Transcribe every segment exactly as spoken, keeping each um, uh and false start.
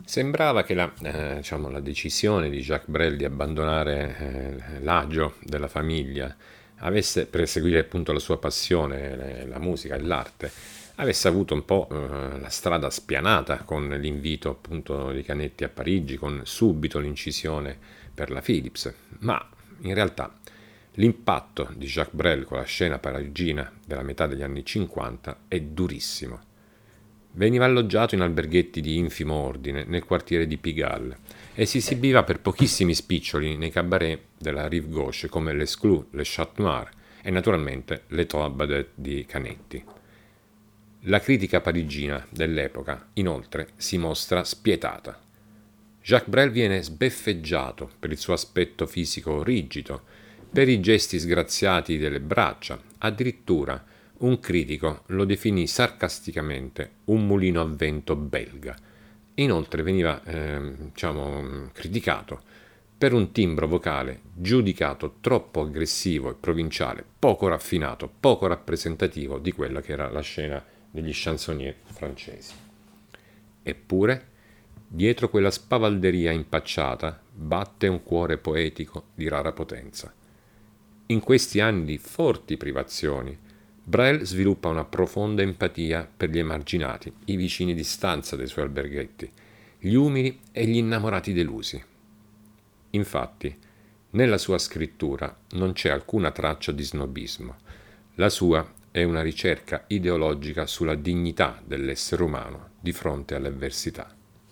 Sembrava che la, eh, diciamo, la decisione di Jacques Brel di abbandonare eh, l'agio della famiglia avesse, per seguire appunto la sua passione, la musica e l'arte, avesse avuto un po' eh, la strada spianata con l'invito appunto di Canetti a Parigi, con subito l'incisione per la Philips, ma in realtà l'impatto di Jacques Brel con la scena parigina della metà degli anni cinquanta è durissimo. Veniva alloggiato in alberghetti di infimo ordine nel quartiere di Pigalle e si esibiva per pochissimi spiccioli nei cabaret della Rive Gauche come l'Esclus, le Chat Noir e naturalmente le Trois Badettes di Canetti. La critica parigina dell'epoca, inoltre, si mostra spietata. Jacques Brel viene sbeffeggiato per il suo aspetto fisico rigido, per i gesti sgraziati delle braccia, addirittura un critico lo definì sarcasticamente un mulino a vento belga. Inoltre veniva eh, diciamo, criticato per un timbro vocale giudicato troppo aggressivo e provinciale, poco raffinato, poco rappresentativo di quella che era la scena degli chansonnier francesi. Eppure, dietro quella spavalderia impacciata batte un cuore poetico di rara potenza. In questi anni di forti privazioni, Brel sviluppa una profonda empatia per gli emarginati, i vicini di stanza dei suoi alberghetti, gli umili e gli innamorati delusi. Infatti, nella sua scrittura non c'è alcuna traccia di snobismo. La sua è una ricerca ideologica sulla dignità dell'essere umano di fronte alle avversità.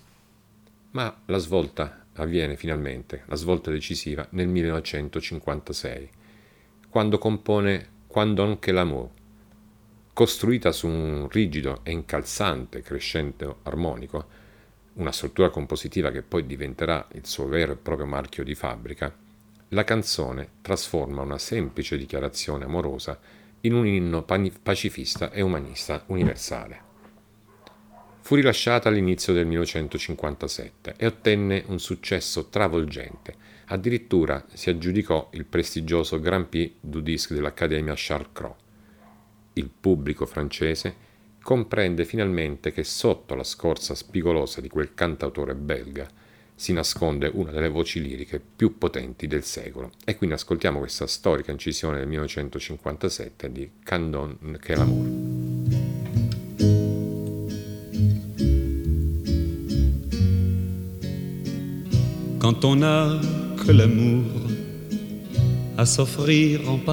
Ma la svolta avviene finalmente, la svolta decisiva, nel millenovecentocinquantasei, quando compone Quand donc l'amour, costruita su un rigido e incalzante crescendo armonico, una struttura compositiva che poi diventerà il suo vero e proprio marchio di fabbrica. La canzone trasforma una semplice dichiarazione amorosa in un inno pacifista e umanista universale. Fu rilasciata all'inizio del millenovecentocinquantasette e ottenne un successo travolgente. Addirittura si aggiudicò il prestigioso Grand Prix du Disque dell'Accademia Charles Cros. Il pubblico francese comprende finalmente che sotto la scorza spigolosa di quel cantautore belga si nasconde una delle voci liriche più potenti del secolo. E quindi ascoltiamo questa storica incisione del millenovecentocinquantasette di Quand donc l'amour. Quand on n'a que l'amour à s'offrir en